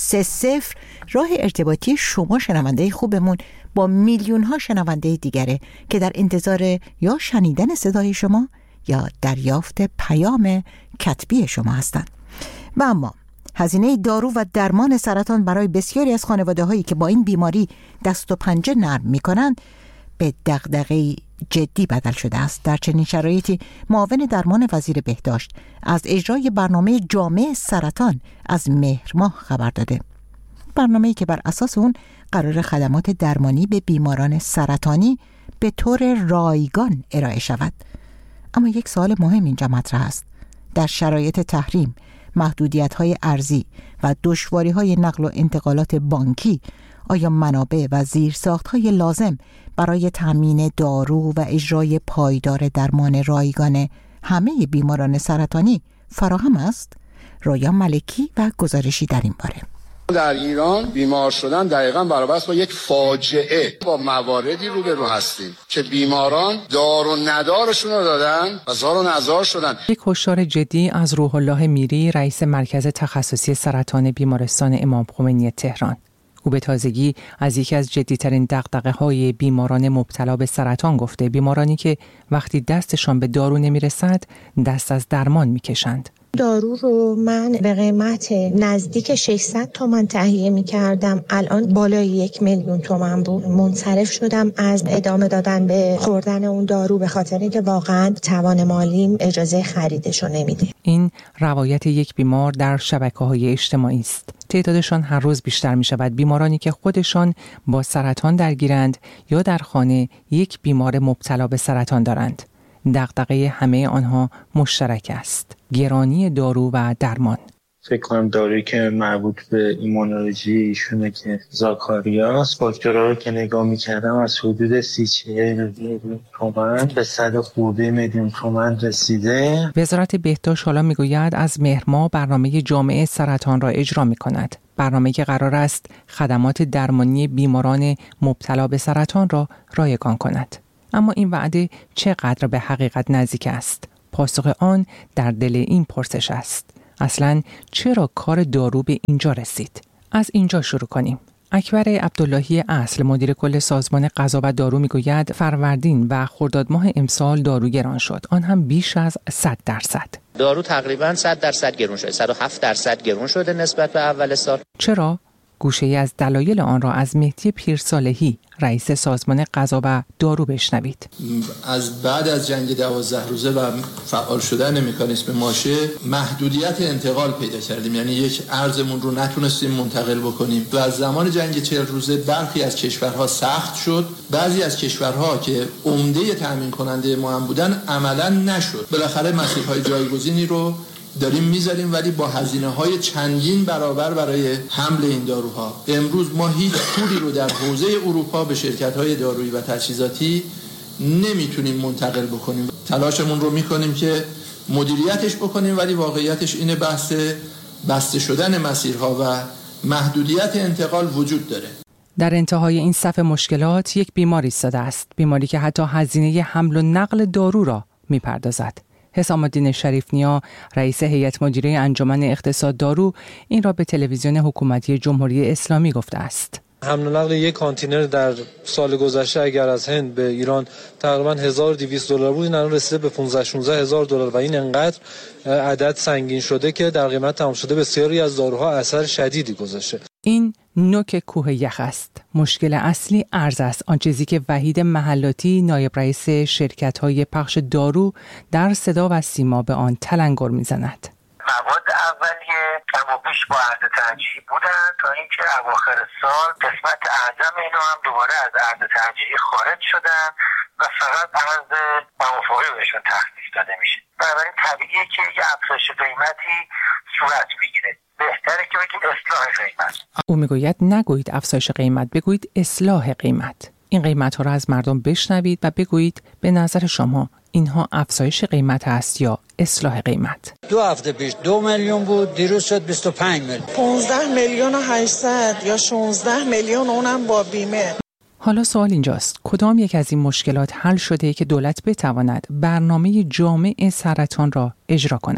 S1: 30 راه ارتباطی شما شنونده خوبمون با میلیون ها شنونده دیگره که در انتظار یا شنیدن صدای شما یا دریافت پیام کتبی شما هستند. و اما هزینه دارو و درمان سرطان برای بسیاری از خانواده هایی که با این بیماری دست و پنجه نرم میکنند به دغدغه جدی بدل شده است. در چنین شرایطی معاون درمان وزیر بهداشت از اجرای برنامه جامع سرطان از مهر ماه خبر داده. برنامه‌ای که بر اساس اون قرار خدمات درمانی به بیماران سرطانی به طور رایگان ارائه شود. اما یک سوال مهم اینجا مطرح است. در شرایط تحریم، محدودیت‌های ارزی و دشواری‌های نقل و انتقالات بانکی، آیا منابع و زیرساخت‌های لازم برای تامین دارو و اجرای پایدار درمان رایگان همه بیماران سرطانی فراهم است؟ رویا ملکی و گزارشی در این باره.
S11: در ایران بیمار شدن دقیقاً برابر است با یک فاجعه. با مواردی روبرو هستیم که بیماران دار و ندارشون رو دادن و زار و نزار شدن.
S12: یک هشدار جدی از روح الله میری، رئیس مرکز تخصصی سرطان بیمارستان امام خمینی تهران. او به تازگی از یکی از جدی‌ترین دغدغه‌های بیماران مبتلا به سرطان گفته. بیمارانی که وقتی دستشان به دارو نمی‌رسد دست از درمان می‌کشند.
S13: دارو رو من به قیمت نزدیک 600 تومان تهیه می کردم. الان بالای 1 میلیون تومان بود. منصرف شدم از ادامه دادن به خوردن اون دارو به خاطر اینکه واقعا توان مالیم اجازه خریدش رو نمیده.
S12: این روایت یک بیمار در شبکه‌های اجتماعی است. تعدادشان هر روز بیشتر می شود. بیمارانی که خودشان با سرطان درگیرند یا در خانه یک بیمار مبتلا به سرطان دارند. دغدغه همه آنها مشترک است: گرانی دارو و درمان.
S14: فکر کنم دارویی که مربوط به ایمونولوژی ایشونه که زاکاریاس، فاکتورها رو که نگاه می‌کردم از حدود 30-40 میلیون تومان به 100 خورده میلیون تومان رسیده.
S12: وزارت بهداشت حالا میگوید از مهر ماه برنامه جامع سرطان را اجرا می‌کند. برنامه‌ای که قرار است خدمات درمانی بیماران مبتلا به سرطان را رایگان کند. اما این وعده چقدر به حقیقت نزدیک است؟ پاسخ آن در دل این پرسش است. اصلاً چرا کار دارو به اینجا رسید؟ از اینجا شروع کنیم. اکبر عبداللهی اصل، مدیر کل سازمان غذا و دارو میگوید فروردین و خرداد ماه امسال دارو گران شد، آن هم بیش از 100%.
S15: دارو تقریباً 100% گران شده، 107% گران شده نسبت به اول سال.
S12: چرا؟ گوشه‌ای از دلایل آن را از مهدی پیرصالحی، رئیس سازمان غذا و دارو بشنوید.
S16: از بعد از جنگ 12 روزه و فعال شدن مکانیزم ماشه محدودیت انتقال پیدا کردیم، یعنی یک ارزمون رو نتونستیم منتقل بکنیم و از زمان جنگ 40 روزه برخی از کشورها سخت شد، بعضی از کشورها که عمده تامین کننده ما هم بودن عملا نشد. بالاخره مسیرهای جایگزینی رو داریم میذاریم ولی با هزینه‌های چندین برابر برای حمل این داروها. امروز ما هیچ پولی رو در حوزه اروپا به شرکت‌های دارویی و تجهیزاتی نمیتونیم منتقل بکنیم. تلاشمون رو میکنیم که مدیریتش بکنیم ولی واقعیتش اینه بحث بسته شدن مسیرها و محدودیت انتقال وجود داره.
S12: در انتهای این صف مشکلات یک بیمار ایستاده است، بیماری که حتی هزینه حمل و نقل دارو را میپردازد. حسام الدین شریف‌نیا، رئیس هیئت مدیره انجمن اقتصاد دارو، این را به تلویزیون حکومتی جمهوری اسلامی گفته است.
S17: حمل و نقل یک کانتینر در سال گذشته اگر از هند به ایران تقریبا $1200 بود، این الان رسیده به 15-16 هزار دلار و این انقدر عدد سنگین شده که در قیمت تمام شده بسیاری از داروها اثر شدیدی گذاشته.
S12: این نوک کوه یخ است. مشکل اصلی ارز است، آن چیزی که وحید محلاتی، نایب رئیس شرکت‌های پخش دارو، در صدا و سیما به آن تلنگر می‌زند.
S18: مواد اولیه کم و بیش با عرض ترجیحی بودن تا اینکه اواخر سال قسمت اعظم اینا هم دوباره از عرض ترجیحی خارج شدن و فقط عرض موافقه بهشون تخصیص داده میشه. بنابراین طبیعیه که یه افزایش قیمتی صورت بگیره. بهتره که بگید اصلاح قیمت.
S12: او میگوید نگویید افزایش قیمت، بگویید اصلاح قیمت. این قیمت ها را از مردم بشنوید و بگویید به نظر شما اینها افزایش قیمت است یا اصلاح قیمت.
S19: 2 هفته پیش 2 میلیون بود، دیروز شد 25 میلیون.
S20: 15 میلیون و 800 یا 16 میلیون، اونم با بیمه.
S12: حالا سوال اینجاست، کدام یک از این مشکلات حل شده که دولت بتواند برنامه جامع سرطان را اجرا کند؟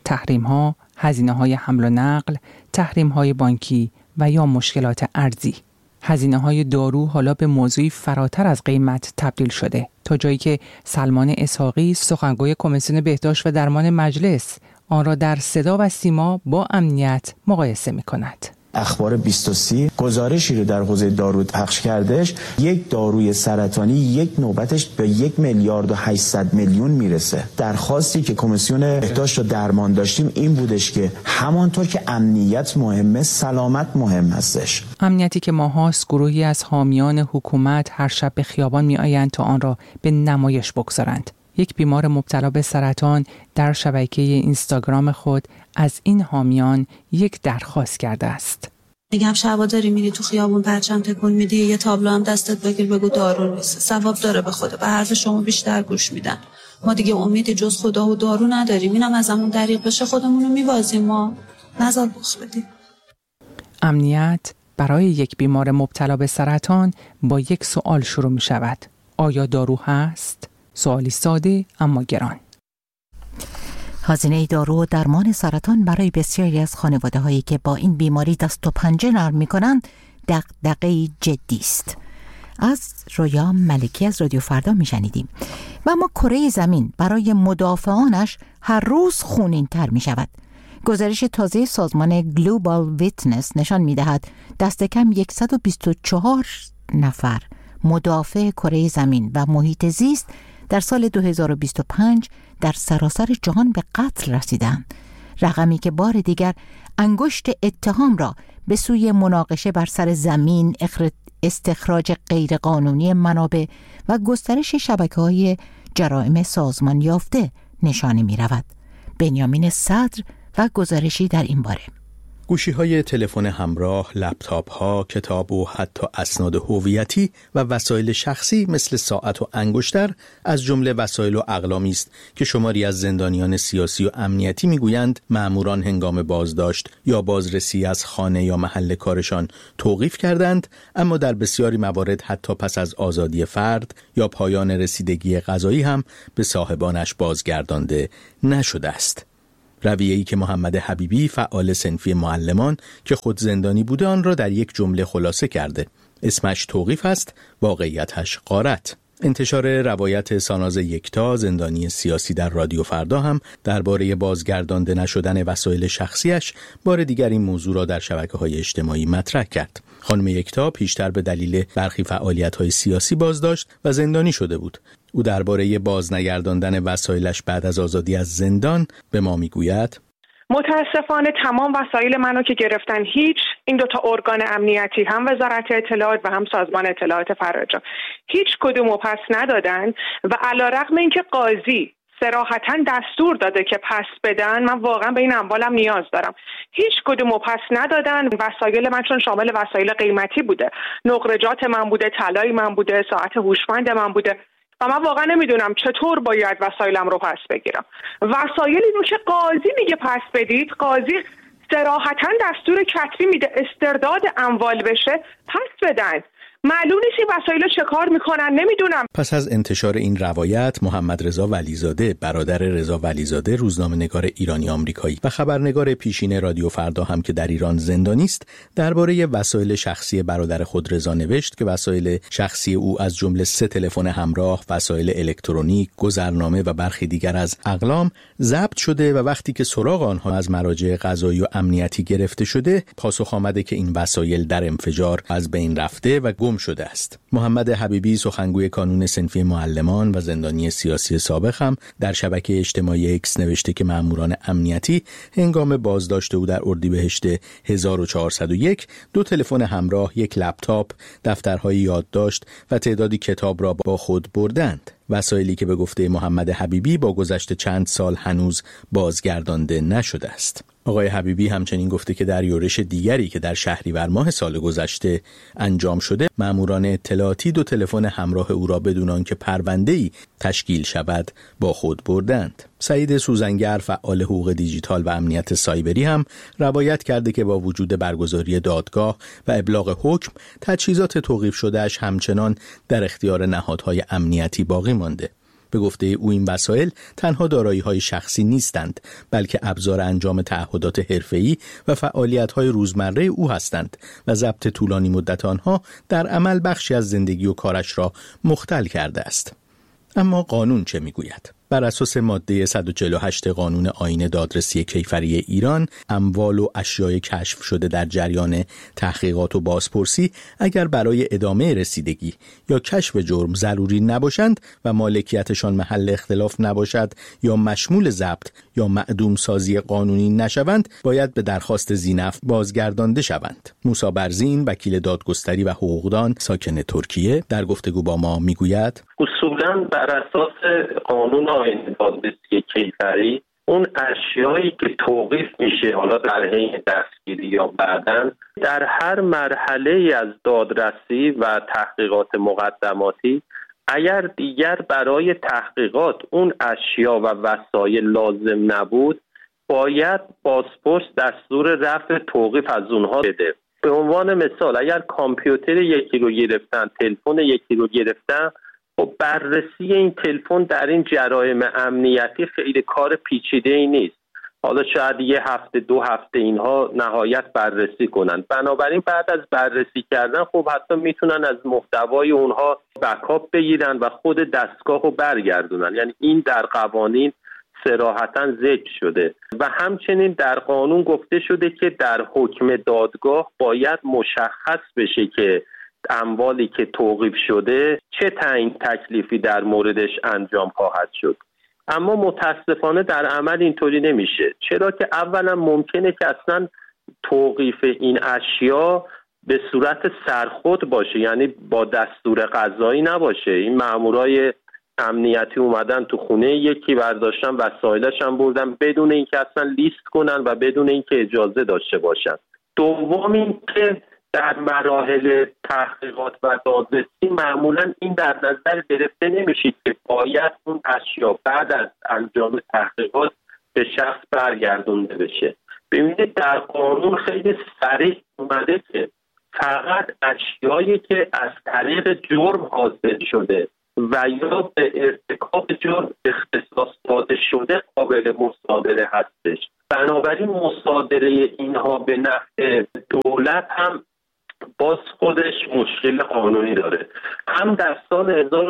S12: تحریم‌ها، هزینه‌های حمل و نقل، تحریم‌های بانکی و یا مشکلات ارزی. هزینه‌های دارو حالا به موضوعی فراتر از قیمت تبدیل شده، تا جایی که سلمان اسحاقی، سخنگوی کمیسیون بهداشت و درمان مجلس، آن را در صدا و سیما با امنیت مقایسه می‌کند.
S21: اخبار 23 گزارشی رو در حوزه دارو پخش کردش. یک داروی سرطانی یک نوبتش به 1,800,000,000 میرسه. درخواستی که کمیسیون بهداشت و درمان داشتیم این بودش که همانطور که امنیت مهمه، سلامت مهم هستش.
S12: امنیتی که ماهاست گروهی از حامیان حکومت هر شب به خیابان میآیند تا آن را به نمایش بگذارند. یک بیمار مبتلا به سرطان در شبکه اینستاگرام خود از این حامیان یک درخواست کرده است.
S22: میگم شبا داری میری تو خیابون پرچم تکون میدی، یه تابلو هم دستت بگیر بگو دارو نیست، ثواب داره به خدا، به حرف شما بیشتر گوش میدن. ما دیگه امیدی جز خدا و دارو نداریم، اینم از همون دریغ بشه خودمون رو میبازیم، ما نزار بخ بدیم.
S12: امنیت برای یک بیمار مبتلا به سرطان با یک سوال شروع می شود: آیا دارو هست؟ سوالی ساده اما گران.
S1: هزینه دارو و درمان سرطان برای بسیاری از خانواده هایی که با این بیماری دست و پنجه نرم می کنند دغدغه جدی است. از رویا ملکی از رادیو فردا می شنیدیم. و اما کره زمین برای مدافعانش هر روز خونین تر می شود. گزارش تازه سازمان گلوبال ویتنس نشان می دهد دست کم 124 نفر مدافع کره زمین و محیط زیست در سال 2025 در سراسر جهان به قتل رسیدند. رقمی که بار دیگر انگشت اتهام را به سوی مناقشه بر سر زمین، استخراج غیرقانونی منابع و گسترش شبکه‌های جرائم سازمان یافته نشانه می‌رود. بنیامین صدر و گزارشی در این باره.
S2: گوشی‌های تلفن همراه، لپتاپ‌ها، کتاب و حتی اسناد هویتی و وسایل شخصی مثل ساعت و انگشتر از جمله وسایل و اقلامی است که شماری از زندانیان سیاسی و امنیتی میگویند مأموران هنگام بازداشت یا بازرسی از خانه یا محل کارشان توقیف کردند، اما در بسیاری موارد حتی پس از آزادی فرد یا پایان رسیدگی قضایی هم به صاحبانش بازگردانده نشده است. رویه‌ای که محمد حبیبی، فعال صنفی معلمان که خود زندانی بوده، آن را در یک جمله خلاصه کرده: اسمش توقیف است، واقعیتش غارت. انتشار روایت ساناز یکتا، زندانی سیاسی، در رادیو فردا هم درباره بازگردانده نشدن وسایل شخصیش بار دیگر این موضوع را در شبکه‌های اجتماعی مطرح کرد. خانم یکتا پیشتر به دلیل برخی فعالیت‌های سیاسی بازداشت و زندانی شده بود. او درباره بازنگرداندن وسایلش بعد از آزادی از زندان به ما میگوید:
S23: متاسفانه تمام وسایل منو که گرفتن، هیچ این دوتا ارگان امنیتی، هم وزارت اطلاعات و هم سازمان اطلاعات فرارجا، هیچ کدومو پس ندادن و علیرغم اینکه قاضی صراحتاً دستور داده که پس بدن، من واقعا به این اموالم نیاز دارم، هیچ کدومو پس ندادن. وسایل من چون شامل وسایل قیمتی بوده، نقرجات من بوده، طلای من بوده، ساعت هوشمند من بوده و من واقعا نمیدونم چطور باید وسایلم رو پس بگیرم. وسایلی رو که قاضی میگه پس بدید، قاضی صراحتاً دستور کتبی میده استرداد اموال بشه، پس بدن. معلوم نیست این وسایل چه کار میکنن، نمیدونم.
S2: پس از انتشار این روایت، محمد رضا ولیزاده، برادر رضا ولیزاده، روزنامه‌نگار ایرانی آمریکایی و خبرنگار پیشین رادیو فردا هم که در ایران زندانی است، درباره وسایل شخصی برادر خود رضا نوشت که وسایل شخصی او از جمله 3 تلفن همراه، وسایل الکترونیک، گذرنامه و برخی دیگر از اقلام ضبط شده و وقتی که سراغ آنها از مراجع قضایی و امنیتی گرفته شده، پاسخ آمده که این وسایل در انفجار از بین رفته و گم شده است. محمد حبیبی، سخنگوی کانون صنفی معلمان و زندانی سیاسی سابق، هم در شبکه اجتماعی اکس نوشته که مأموران امنیتی هنگام بازداشت او در اردیبهشت 1401 2 تلفن همراه، 1 لپتاپ، دفترهای یادداشت و تعدادی کتاب را با خود بردند. وسایلی که به گفته محمد حبیبی با گذشت چند سال هنوز بازگردانده نشده است. آقای حبیبی همچنین گفته که در یورش دیگری که در شهریور ماه سال گذشته انجام شده، مأموران اطلاعاتی 2 تلفن همراه او را بدون آنکه پرونده‌ای تشکیل شود با خود بردند. سعید سوزنگر، فعال حقوق دیجیتال و امنیت سایبری، هم روایت کرده که با وجود برگزاری دادگاه و ابلاغ حکم، تجهیزات توقیف شدهش همچنان در اختیار نهادهای امنیتی باقی مانده. به گفته او این وسایل تنها دارایی‌های شخصی نیستند، بلکه ابزار انجام تعهدات حرفه‌ای و فعالیت‌های روزمره او هستند و ضبط طولانی مدت آنها در عمل بخشی از زندگی و کارش را مختل کرده است. اما قانون چه میگوید؟ بر اساس ماده 148 قانون آیین دادرسی کیفری ایران، اموال و اشیای کشف شده در جریان تحقیقات و بازپرسی اگر برای ادامه رسیدگی یا کشف جرم ضروری نباشند و مالکیتشان محل اختلاف نباشد یا مشمول ضبط یا معدوم سازی قانونی نشوند، باید به درخواست ذینفع بازگردانده شوند. موسی برزین، وکیل دادگستری و حقوقدان ساکن ترکیه، در گفتگو با ما میگوید
S3: اصولاً بر اساس قانون آیین دادرسی کیفری اون اشیایی که توقیف میشه، حالا در حین دستگیری یا بعداً، در هر مرحله از دادرسی و تحقیقات مقدماتی اگر دیگر برای تحقیقات اون اشیا و وسایل لازم نبود، باید بازپرس دستور رفع توقیف از اونها بده. به عنوان مثال اگر کامپیوتر یکی رو گرفتن، تلفن یکی رو گرفتن، خب بررسی این تلفن در این جرایم امنیتی خیلی کار پیچیده‌ای نیست. حالا شاید یه هفته 2 هفته اینها نهایت بررسی کنن. بنابراین بعد از بررسی کردن خب حتی میتونن از محتوای اونها بکاپ بگیرن و خود دستگاه رو برگردونن. یعنی این در قوانین صراحتاً ذکر شده و همچنین در قانون گفته شده که در حکم دادگاه باید مشخص بشه که اموالی که توقیف شده چه تعیین تکلیفی در موردش انجام خواهد شد. اما متاسفانه در عمل اینطوری نمیشه، چرا که اولا ممکنه که اصلا توقیف این اشیا به صورت سرخود باشه، یعنی با دستور قضایی نباشه. این مامورای امنیتی اومدن تو خونه یکی، برداشتن وسایلش هم بردن بدون اینکه اصلا لیست کنن و بدون اینکه اجازه داشته باشن. دوم اینکه در مراحل تحقیقات و دادرسی معمولا این در نظر گرفته نمیشه که باید اون اشیا بعد از انجام تحقیقات به شخص برگردونده بشه. ببینید در قانون خیلی صریح اومده که فقط اشیایی که از طریق جرم حاصل شده و یا به ارتکاب جرم اختصاص داده شده قابل مصادره هستش. بنابراین مصادره اینها به نفع دولت هم باز خودش مشکل قانونی داره. هم در سال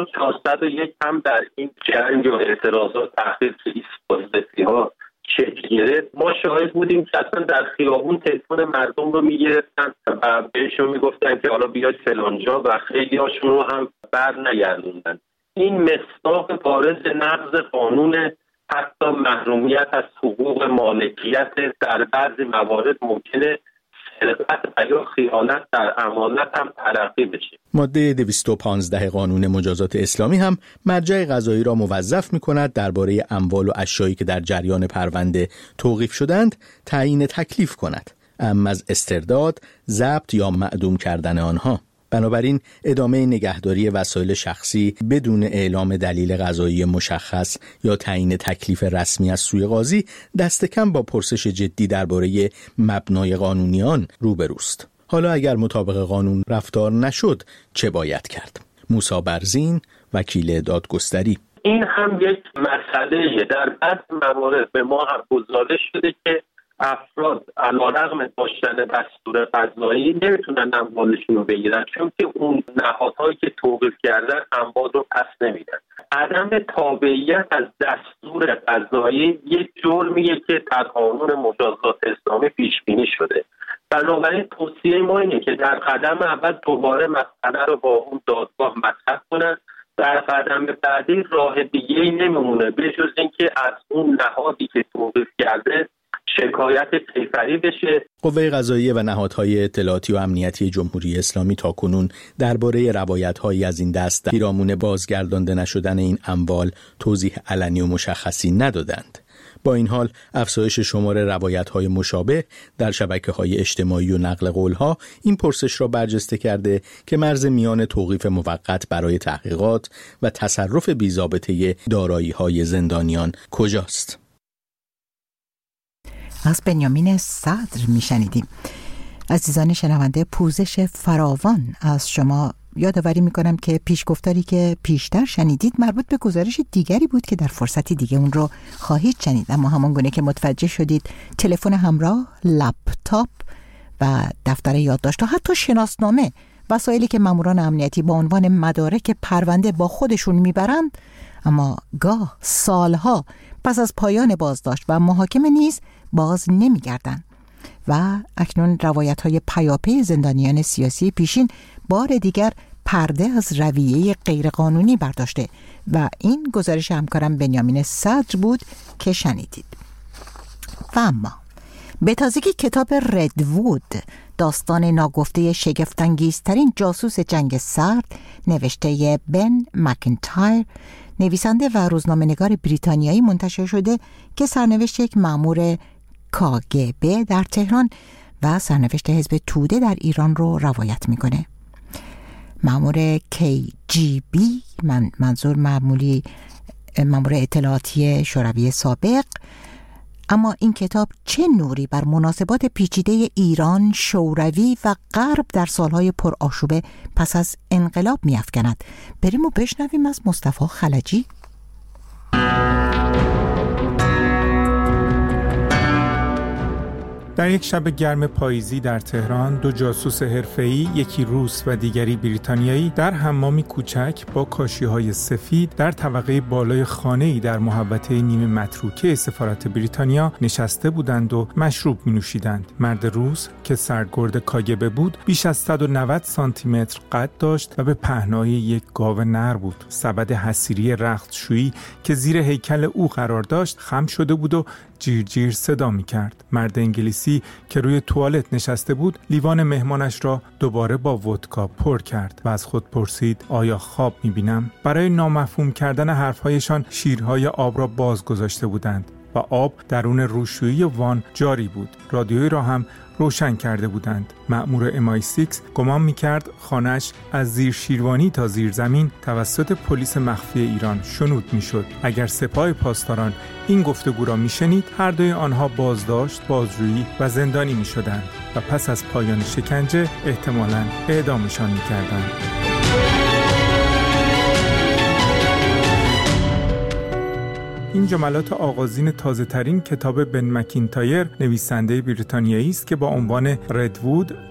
S3: 1401 هم در این جنگ و اعتراضات تحقیق ایستگاه‌ها ها شکل گرفت. ما شاهد بودیم که اصلا در خیابون تلفن مردم رو میگرفتن و بهشون میگفتن که حالا بیاید فلانجا و خیلی هاشون رو هم بر نگردوندن. این مصداق بارز نقض قانون، حتی محرومیت از حقوق مالکیت در بعضی موارد ممکنه سرقت یا خیانت در امانت هم تلقی بشه.
S2: ماده 215 قانون مجازات اسلامی هم مرجع قضایی را موظف می‌کند درباره اموال و اشیایی که در جریان پرونده توقیف شدند تعیین تکلیف کند، اما از استرداد، ضبط یا معدوم کردن آنها. بنابراین ادامه نگهداری وسایل شخصی بدون اعلام دلیل قضایی مشخص یا تعیین تکلیف رسمی از سوی قاضی دست کم با پرسش جدی درباره مبنای قانونی آن روبروست. حالا اگر مطابق قانون رفتار نشد چه باید کرد؟ موسی برزین، وکیل دادگستری:
S3: این هم یک مسئله. در بعض موارد به ما هم گزارش شده که افراد علیرغم داشتن دستور قضایی نمیتونن اموالشون رو بگیرن، چون که اون نهادهایی که توقیف کردن اموال رو پس نمیدن. عدم تابعیت از دستور قضایی یک جرمیه که در قانون مجازات اسلامی پیش بینی شده. بنابراین توصیه ما اینه که در قدم اول دوباره مسئله رو با اون دادگاه مطرح کنن. در قدم بعدی راه دیگه‌ای نمیمونه به جز اینکه از اون نهادی که توقیف کرده شکایت کیفری بشه.
S2: قوه قضاییه و نهادهای اطلاعاتی و امنیتی جمهوری اسلامی تاکنون درباره روایت‌هایی از این دست پیرامون بازگردانده نشدن این اموال توضیح علنی و مشخصی ندادند. با این حال افزایش شمار روایت‌های مشابه در شبکه‌های اجتماعی و نقل قول‌ها این پرسش را برجسته کرده که مرز میان توقیف موقت برای تحقیقات و تصرف بی‌ضابطه دارایی‌های زندانیان کجاست؟
S1: از بنیامین صدر میشنیدیم. عزیزان شنونده، پوزش فراوان از شما یادآوری میکنم که پیشگفتاری که پیشتر شنیدید مربوط به گزارش دیگری بود که در فرصتی دیگه اون رو خواهید شنید، اما همان گونه که متوجه شدید تلفن همراه، لپتاپ و دفتر یادداشت و حتی شناسنامه، وسایلی که ماموران امنیتی با عنوان مدارک پرونده با خودشون میبرند اما گاه سالها پس از پایان بازداشت و محاکمه نیز باز نمیگردند. و اکنون روایت‌های پیاپی زندانیان سیاسی پیشین بار دیگر پرده از رویه غیرقانونی برداشته و این گزارش همکارم بنیامین صدر بود که شنیدید. و اما به تازگی کتاب ردوود، داستان ناگفته شگفت‌انگیزترین جاسوس جنگ سرد، نوشته بن مکینتایر، نویسنده و روزنامه‌نگار بریتانیایی منتشر شده که سرنوشت یک مأمور KGB در تهران و سرنوشت حزب توده در ایران رو روایت میکنه. مأمور KGB، منظور مأمور اطلاعاتی شوروی سابق. اما این کتاب چه نوری بر مناسبات پیچیده ایران، شوروی و غرب در سالهای پرآشوب پس از انقلاب می‌افکند؟ بریم و بشنویم از مصطفی خلجی.
S5: در یک شب گرم پاییزی در تهران، دو جاسوس حرفه‌ای، یکی روس و دیگری بریتانیایی، در حمامی کوچک با کاشی‌های سفید در طبقه بالای خانه‌ای در محوطه نیمه متروکه سفارت بریتانیا نشسته بودند و مشروب می‌نوشیدند. مرد روس که سرگرد کاگبه بود، بیش از 190 سانتی متر قد داشت و به پهنای یک گاو نر بود. سبد حصیری رختشویی که زیر هیکل او قرار داشت خم شده بود و جیر جیر صدا می کرد. مرد انگلیسی که روی توالت نشسته بود لیوان مهمانش را دوباره با ودکا پر کرد و از خود پرسید آیا خواب می بینم؟ برای نامفهوم کردن حرفهایشان شیرهای آب را باز گذاشته بودند و آب درون روشویی وان جاری بود. رادیویی را هم روشن کرده بودند. مأمور MI6 گمان می‌کرد خانه‌اش از زیر شیروانی تا زیر زمین توسط پلیس مخفی ایران شنود می‌شد. اگر سپاه پاسداران این گفتگو را می‌شنید، هر دوی آنها بازداشت، بازجویی و زندانی می‌شدند و پس از پایان شکنجه احتمالاً اعدامشان می‌کردند. این جملات آغازین تازه‌ترین کتاب بن مکینتایر، نویسنده بریتانیایی است که با عنوان ردوود،